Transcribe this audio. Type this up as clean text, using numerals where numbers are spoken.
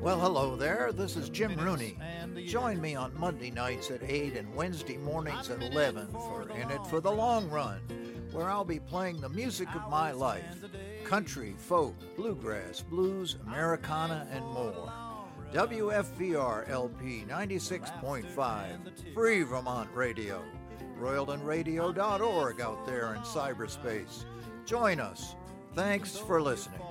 Well, hello there. This is Jim Rooney. Join me on Monday nights at 8 and Wednesday mornings at 11 for In It for the Long Run, where I'll be playing the music of my life: country, folk, bluegrass, blues, Americana, and more. WFVR LP 96.5, free Vermont radio. RoyaltonRadio.org out there in cyberspace. Join us. Thanks for listening.